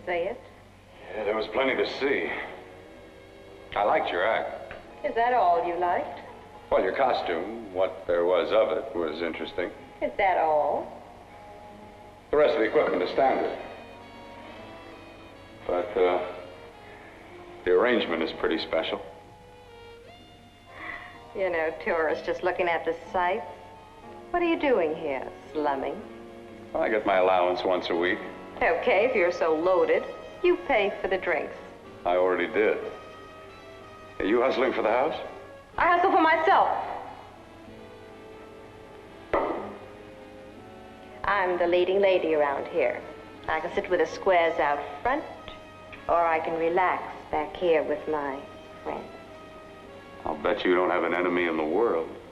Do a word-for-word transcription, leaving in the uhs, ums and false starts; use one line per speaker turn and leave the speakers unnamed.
say it.
Yeah, there was plenty to see. I liked your act.
Is that all you liked?
Well, your costume, what there was of it, was interesting.
Is that all?
The rest of the equipment is standard. But, uh, the arrangement is pretty special.
You know, tourists just looking at the sights. What are you doing here? Slumming?
Well, I get my allowance once a week.
Okay, if you're so loaded, you pay for the drinks.
I already did. Are you hustling for the house?
I hustle for myself. I'm the leading lady around here. I can sit with the squares out front, or I can relax back here with my friends.
I'll bet you don't have an enemy in the world.